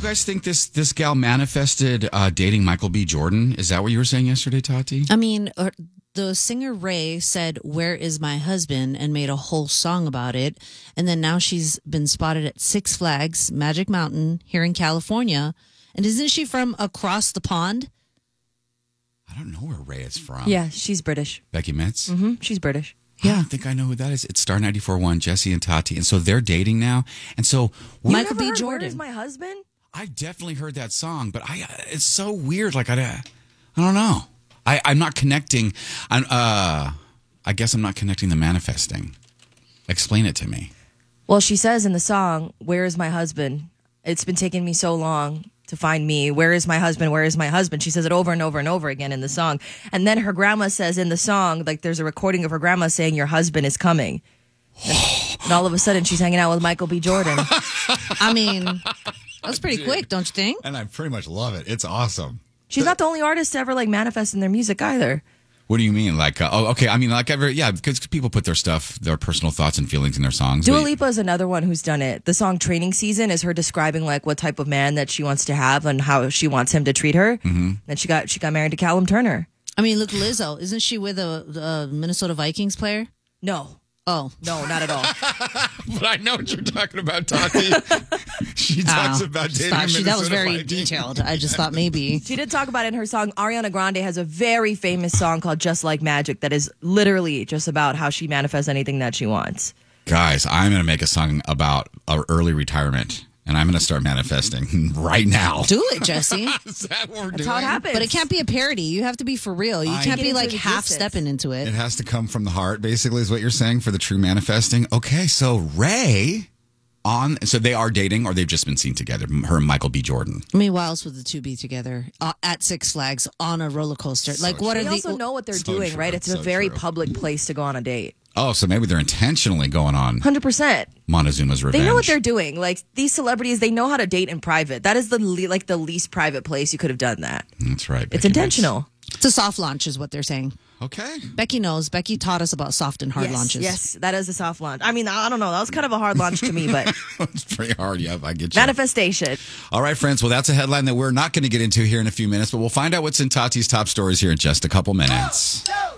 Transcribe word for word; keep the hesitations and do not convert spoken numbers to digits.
guys think this this gal manifested uh, dating Michael B. Jordan? Is that what you were saying yesterday, Tati? I mean, uh, the singer Ray said, "Where is my husband?" and made a whole song about it. And then now she's been spotted at Six Flags Magic Mountain here in California. And isn't she from across the pond? I don't know where Ray is from. Yeah, she's British. Becky Metz? Mm-hmm. She's British. Yeah. I don't think I know who that is. It's Star ninety-four point one, Jesse and Tati. And so they're dating now. And so... You Michael never B. heard Jordan. Where is my husband? I definitely heard that song, but I it's so weird. Like, I, I don't know. I, I'm not connecting. I'm, uh, I guess I'm not connecting the manifesting. Explain it to me. Well, she says in the song, "Where is my husband? It's been taking me so long to find me. Where is my husband? Where is my husband?" She says it over and over and over again in the song. And then her grandma says in the song, like there's a recording of her grandma saying, "Your husband is coming." And all of a sudden she's hanging out with Michael B. Jordan. I mean, that's pretty Dude. quick, don't you think? And I pretty much love it. It's awesome. She's not the only artist to ever like manifest in their music either. What do you mean? Like, uh, oh, okay. I mean, like, ever, yeah, because people put their stuff, their personal thoughts and feelings in their songs. Dua But- Lipa is another one who's done it. The song "Training Season" is her describing like what type of man that she wants to have and how she wants him to treat her. Mm-hmm. Then she got she got married to Callum Turner. I mean, look, Lizzo. Isn't she with a, a Minnesota Vikings player? No. Oh. No, not at all. But I know what you're talking about, Tati. She talks Oh, about dating stop. a She, that was Minnesota very Viking. detailed. I just thought maybe. She did talk about it in her song. Ariana Grande has a very famous song called "Just Like Magic" that is literally just about how she manifests anything that she wants. Guys, I'm going to make a song about uh, early retirement, and I'm going to start manifesting right now. Do it, Jesse. Is that what we're That's doing? how it happens. But it can't be a parody. You have to be for real. You I- can't Get be into like the half existence. stepping into It it. has to come from the heart, basically, is what you're saying for the true manifesting. Okay, so Ray on, so they are dating, or they've just been seen together. Her and Michael B. Jordan. I mean, why else would the two be together uh, at Six Flags on a roller coaster? So Like, what They are the? also know what they're So doing, true. right? It's So a very true. public place to go on a date. Oh, so maybe they're intentionally going on one hundred percent. Montezuma's revenge. They know what they're doing. Like these celebrities, they know how to date in private. That is the le- like the least private place you could have done that. That's right. It's Becky intentional. It's a soft launch, is what they're saying. Metz. Okay. Becky knows. Becky taught us about soft and hard yes, launches. yes, that is a soft launch. I mean, I don't know. That was kind of a hard launch to me, but It's pretty hard. Yep, I get you. manifestation. All right, friends. Well, that's a headline that we're not going to get into here in a few minutes, but we'll find out what's in Tati's top stories here in just a couple minutes. Go!